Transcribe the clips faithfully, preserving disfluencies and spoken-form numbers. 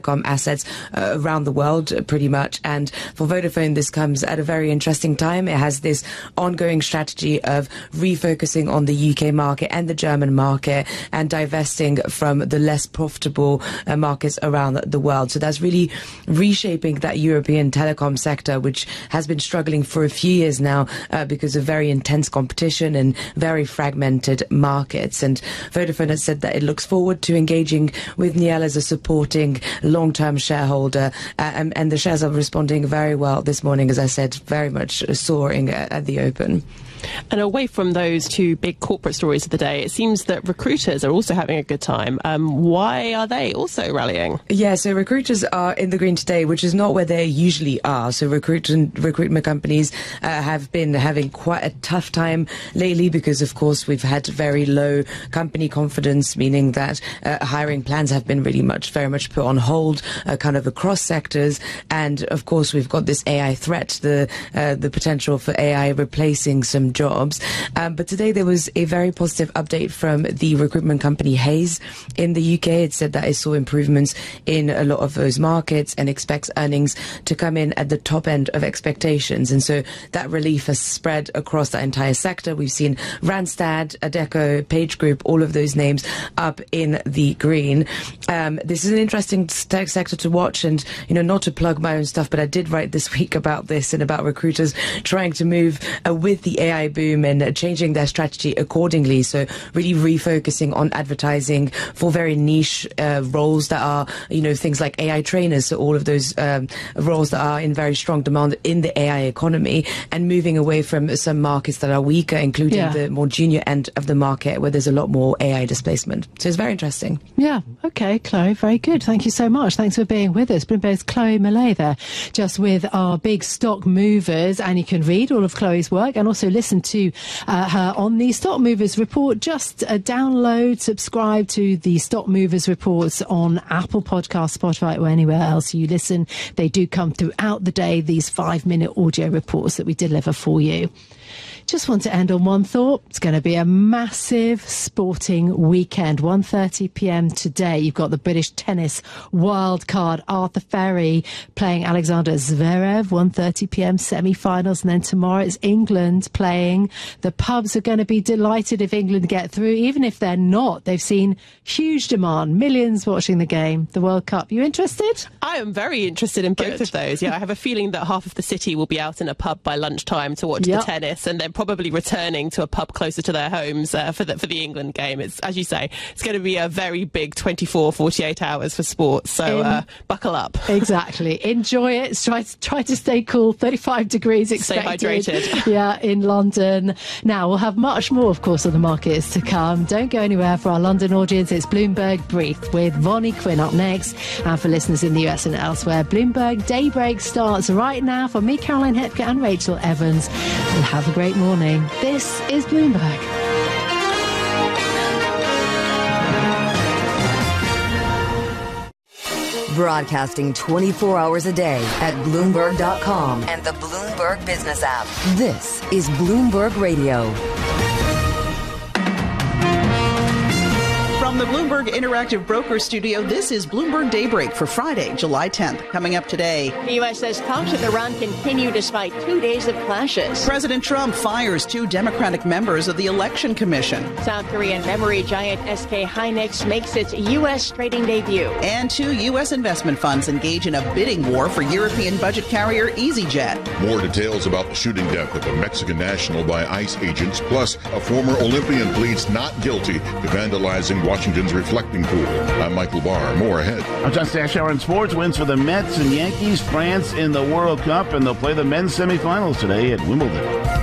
telecom assets uh, around the world, uh, pretty much. And for Vodafone, this comes at a very interesting time. It has this ongoing strategy of refocusing on the U K market and the German market and divesting from the less profitable uh, markets around the world. So that's really reshaping that European telecom sector, which has been struggling for a few years now uh, because of very intense competition and very fragmented markets. And Vodafone has said that it looks forward to engaging with Niel as a supporting long-term shareholder, uh, and, and the shares are responding very well this morning, as I said, very much soaring at, at the open. And away from those two big corporate stories of the day, it seems that recruiters are also having a good time. Um, why are they also rallying? Yeah, so recruiters are in the green today, which is not where they usually are. So recruitment recruitment companies uh, have been having quite a tough time lately because, of course, we've had very low company confidence, meaning that uh, hiring plans have been really much, very much put on hold, uh, kind of across sectors. And of course, we've got this A I threat, the uh, the potential for A I replacing some jobs. Um, but today there was a very positive update from the recruitment company Hays in the U K. It said that it saw improvements in a lot of those markets and expects earnings to come in at the top end of expectations. And so that relief has spread across the entire sector. We've seen Randstad, Adecco, Page Group, all of those names up in the green. Um, this is an interesting tech sector to watch, and, you know, not to plug my own stuff, but I did write this week about this and about recruiters trying to move uh, with the A I boom and uh, changing their strategy accordingly. So really refocusing on advertising for very niche uh, roles that are, you know, things like A I trainers. So all of those um, roles that are in very strong demand in the A I economy, and moving away from some markets that are weaker, including yeah. the more junior end of the market where there's a lot more A I displacement. So it's very interesting. Yeah. Okay, Chloe, very good. Thank you so much. Thanks for being with us. Bloomberg's Chloe Millay there, just with our big stock movers, and you can read all of Chloe's work and also listen to uh, her on the Stock Movers Report. Just uh, download, subscribe to the Stock Movers Reports on Apple Podcasts, Spotify, or anywhere else you listen. They do come throughout the day, these five-minute audio reports that we deliver for you. Just want to end on one thought. It's going to be a massive sporting weekend. one thirty p m today. You've got the British tennis wild card, Arthur Ferry playing Alexander Zverev. one thirty p m semi-finals. And then tomorrow it's England playing. The pubs are going to be delighted if England get through. Even if they're not, they've seen huge demand. Millions watching the game, the World Cup. You interested? I am very interested in both Good. of those. Yeah, I have a feeling that half of the city will be out in a pub by lunchtime to watch Yep. the tennis, and then probably returning to a pub closer to their homes uh, for the for the England game. It's, as you say, it's going to be a very big twenty-four, forty-eight hours for sports. So In, uh, buckle up. Exactly. Enjoy it. Try try to stay cool. thirty-five degrees expected. Stay hydrated. Yeah, in London. Now we'll have much more, of course, of the markets to come. Don't go anywhere. For our London audience, it's Bloomberg Brief with Vonnie Quinn up next, and for listeners in the U S and elsewhere, Bloomberg Daybreak starts right now. For me, Caroline Hepker, and Rachel Evans, we'll have a great morning. This is Bloomberg. Broadcasting twenty-four hours a day at Bloomberg dot com and the Bloomberg Business app. This is Bloomberg Radio. From the Bloomberg Interactive Broker Studio, this is Bloomberg Daybreak for Friday, July tenth. Coming up today, the U S says talks with Iran continue despite two days of clashes. President Trump fires two Democratic members of the Election Commission. South Korean memory giant S K Hynix makes its U S trading debut. And two U S investment funds engage in a bidding war for European budget carrier EasyJet. More details about the shooting death of a Mexican national by ICE agents, plus a former Olympian pleads not guilty to vandalizing Washington's reflecting pool. I'm Michael Barr. More ahead. I'm John Stashower in sports. Wins for the Mets and Yankees, France in the World Cup, and they'll play the men's semifinals today at Wimbledon.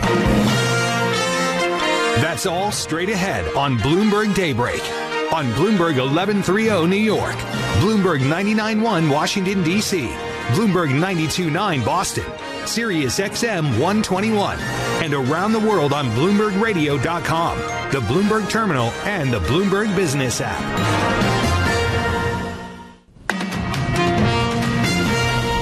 That's all straight ahead on Bloomberg Daybreak. On Bloomberg eleven thirty New York, Bloomberg ninety-nine point one Washington, D C, Bloomberg ninety-two point nine Boston, Sirius X M one twenty-one, and around the world on Bloomberg Radio dot com, the Bloomberg Terminal, and the Bloomberg Business app. Good morning.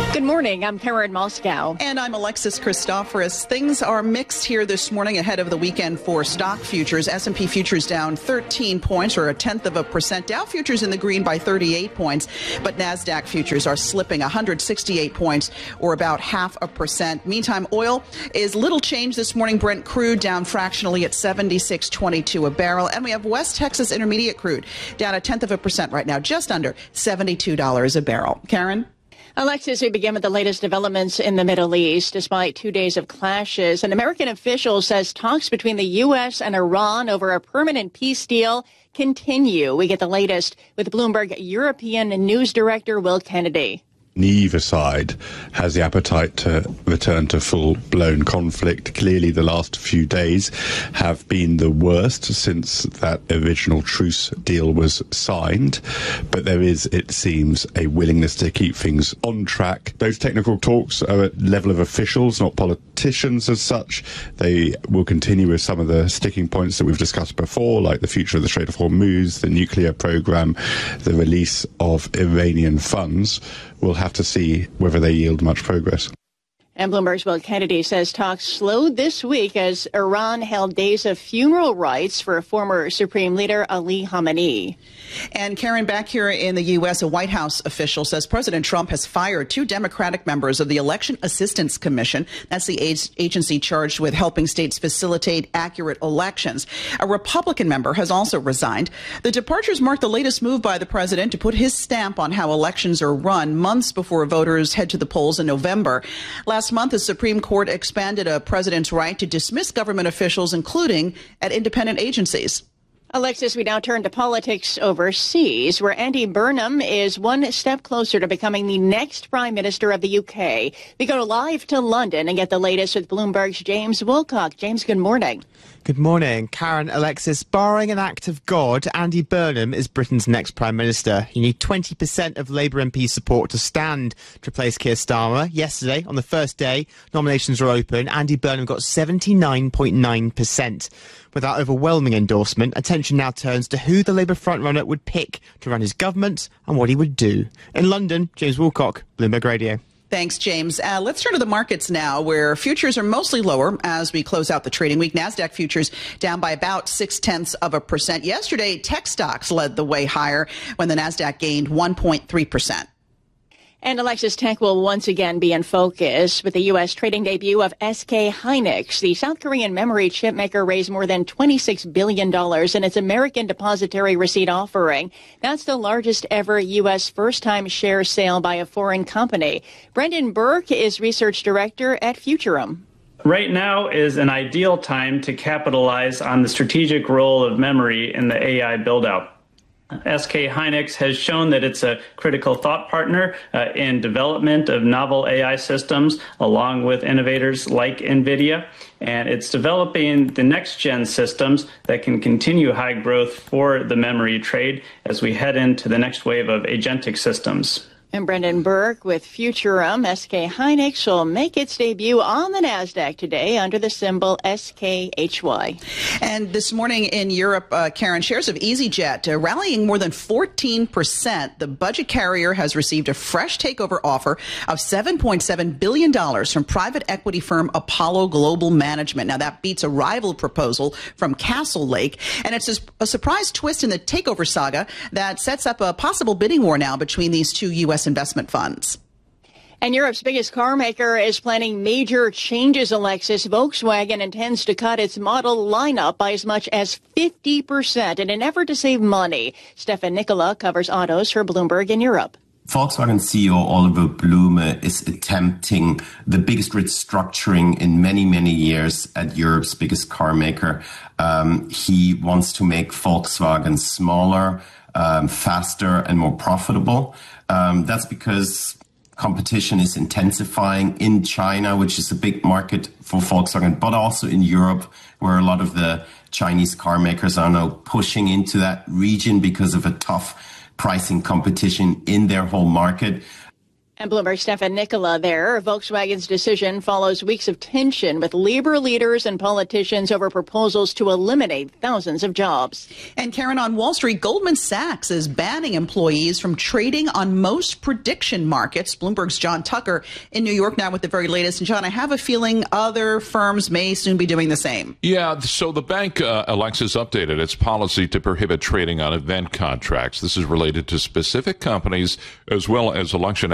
morning. I'm Karen Moscow. And I'm Alexis Christoforous. Things are mixed here this morning ahead of the weekend for stock futures. S and P futures down thirteen points, or a tenth of a percent. Dow futures in the green by thirty-eight points. But NASDAQ futures are slipping one hundred sixty-eight points, or about half a percent. Meantime, oil is little change this morning. Brent crude down fractionally at seventy-six twenty-two a barrel. And we have West Texas Intermediate crude down a tenth of a percent right now, just under seventy-two dollars a barrel. Karen? Alexis, we begin with the latest developments in the Middle East. Despite two days of clashes, an American official says talks between the U S and Iran over a permanent peace deal continue. We get the latest with Bloomberg European News Director Will Kennedy. Neither side has the appetite to return to full-blown conflict. Clearly, the last few days have been the worst since that original truce deal was signed. But there is, it seems, a willingness to keep things on track. Those technical talks are at level of officials, not politicians as such. They will continue with some of the sticking points that we've discussed before, like the future of the Strait of Hormuz, the nuclear program, the release of Iranian funds. We'll have to see whether they yield much progress. And Bloomberg's Will Kennedy says talks slowed this week as Iran held days of funeral rites for former Supreme Leader Ali Khamenei. And Karen, back here in the U S, a White House official says President Trump has fired two Democratic members of the Election Assistance Commission. That's the agency charged with helping states facilitate accurate elections. A Republican member has also resigned. The departures mark the latest move by the president to put his stamp on how elections are run months before voters head to the polls in November. Last month, the Supreme Court expanded a president's right to dismiss government officials, including at independent agencies. Alexis, we now turn to politics overseas, where Andy Burnham is one step closer to becoming the next Prime Minister of the U K. We go live to London and get the latest with Bloomberg's James Wilcock. James, good morning. Good morning. Karen, Alexis, barring an act of God, Andy Burnham is Britain's next Prime Minister. You need twenty percent of Labour M P support to stand to replace Keir Starmer. Yesterday, on the first day, nominations were open. Andy Burnham got seventy-nine point nine percent. With that overwhelming endorsement, attention now turns to who the Labour frontrunner would pick to run his government and what he would do. In London, James Wilcock, Bloomberg Radio. Thanks, James. Uh, let's turn to the markets now, where futures are mostly lower as we close out the trading week. NASDAQ futures down by about six-tenths of a percent. Yesterday, tech stocks led the way higher when the NASDAQ gained one point three percent. And Alexis, tech will once again be in focus with the U S trading debut of S K Hynix. The South Korean memory chip maker raised more than twenty-six billion dollars in its American depository receipt offering. That's the largest ever U S first-time share sale by a foreign company. Brendan Burke is research director at Futurum. Right now is an ideal time to capitalize on the strategic role of memory in the A I build-out. S K Hynix has shown that it's a critical thought partner uh, in development of novel A I systems, along with innovators like NVIDIA. And it's developing the next-gen systems that can continue high growth for the memory trade as we head into the next wave of agentic systems. And Brendan Burke with Futurum. S K Hynix will make its debut on the NASDAQ today under the symbol S K H Y. And this morning in Europe, uh, Karen, shares of EasyJet uh, rallying more than fourteen percent. The budget carrier has received a fresh takeover offer of seven point seven billion dollars from private equity firm Apollo Global Management. Now, that beats a rival proposal from Castle Lake. And it's a surprise twist in the takeover saga that sets up a possible bidding war now between these two U S investment funds. And Europe's biggest car maker is planning major changes, Alexis. Volkswagen intends to cut its model lineup by as much as fifty percent in an effort to save money. Stefan Nicola covers autos for Bloomberg in Europe. Volkswagen C E O Oliver Blume is attempting the biggest restructuring in many, many years at Europe's biggest car maker. Um, he wants to make Volkswagen smaller, um, faster, and more profitable. Um, that's because competition is intensifying in China, which is a big market for Volkswagen, but also in Europe, where a lot of the Chinese car makers are now pushing into that region because of a tough pricing competition in their whole market. And Bloomberg's Stefan Nicola there. Volkswagen's decision follows weeks of tension with labor leaders and politicians over proposals to eliminate thousands of jobs. And Karen, on Wall Street, Goldman Sachs is banning employees from trading on most prediction markets. Bloomberg's John Tucker in New York now with the very latest. And John, I have a feeling other firms may soon be doing the same. Yeah, so the bank, uh, Alexis, updated its policy to prohibit trading on event contracts. This is related to specific companies as well as election